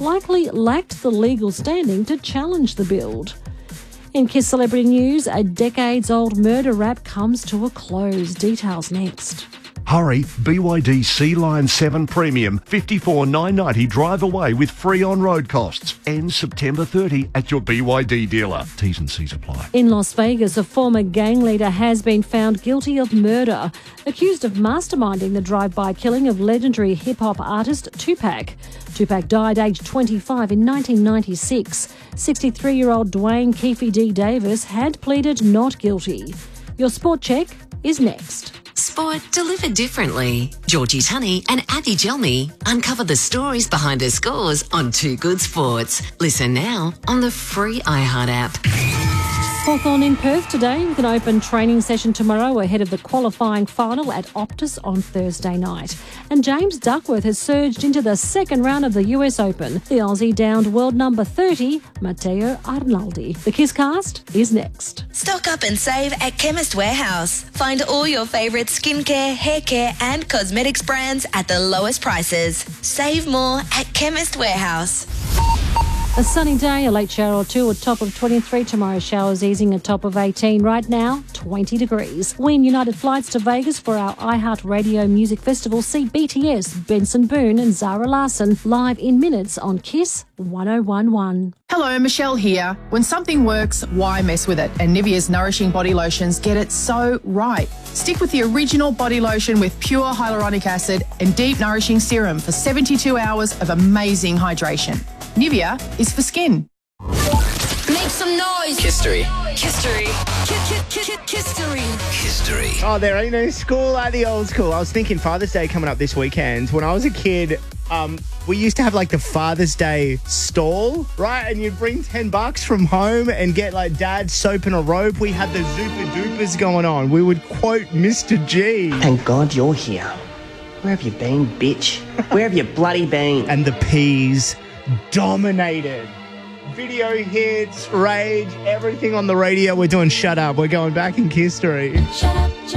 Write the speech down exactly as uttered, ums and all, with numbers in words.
likely lacked the legal standing to challenge the build. In Kiss Celebrity News, a decades-old murder rap comes to a close. Details next. Hurry, B Y D Sea Line seven Premium, fifty-four thousand nine hundred ninety drive away with free on-road costs. Ends September thirtieth at your B Y D dealer. T's and C's apply. In Las Vegas, a former gang leader has been found guilty of murder, accused of masterminding the drive-by killing of legendary hip-hop artist Tupac. Tupac died aged twenty-five in nineteen ninety-six. sixty-three-year-old Dwayne Keefe D. Davis had pleaded not guilty. Your sport check is next. Sport delivered differently. Georgie Tunney and Abby Gelmy uncover the stories behind her scores on Two Good Sports. Listen now on the free iHeart app. Hawthorn in Perth today with an open training session tomorrow ahead of the qualifying final at Optus on Thursday night. And James Duckworth has surged into the second round of the U S Open. The Aussie downed world number thirty, Matteo Arnaldi. The KissCast is next. Stock up and save at Chemist Warehouse. Find all your favourite skincare, hair care and cosmetics brands at the lowest prices. Save more at Chemist Warehouse. A sunny day, a late shower or two, a top of twenty-three. Tomorrow showers easing, a top of eighteen. Right now, twenty degrees. Win United flights to Vegas for our iHeart Radio Music Festival. See B T S, Benson Boone and Zara Larsson live in minutes on Kiss one oh one one. Hello, Michelle here. When something works, why mess with it? And Nivea's Nourishing Body Lotions get it so right. Stick with the original body lotion with pure hyaluronic acid and deep nourishing serum for seventy-two hours of amazing hydration. Nivea is for skin. Make some noise. History. History. History. History. Oh, there ain't no school like the old school. I was thinking Father's Day coming up this weekend. When I was a kid, um, we used to have like the Father's Day stall, right? And you'd bring ten bucks from home and get like Dad's soap and a rope. We had the Zooper Doopers going on. We would quote Mister G. Thank God you're here. Where have you been, bitch? Where have you bloody been? And the P's dominated. Video hits, rage, everything on the radio. We're doing Shut Up. We're going back in history. Shut up.